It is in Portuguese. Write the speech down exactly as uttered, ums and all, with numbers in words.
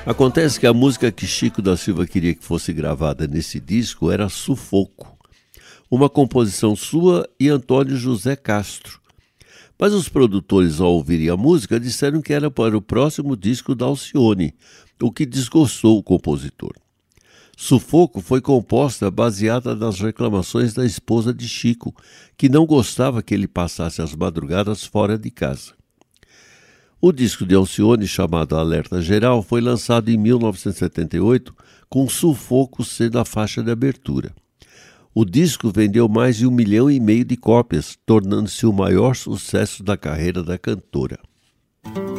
Acontece que a música que Chico da Silva queria que fosse gravada nesse disco era Sufoco, uma composição sua e Antônio José Castro. Mas os produtores, ao ouvirem a música, disseram que era para o próximo disco da Alcione, o que desgostou o compositor. Sufoco foi composta baseada nas reclamações da esposa de Chico, que não gostava que ele passasse as madrugadas fora de casa. O disco de Alcione, chamado Alerta Geral, foi lançado em mil novecentos e setenta e oito, com Sufoco sendo a faixa de abertura. O disco vendeu mais de um milhão e meio de cópias, tornando-se o maior sucesso da carreira da cantora.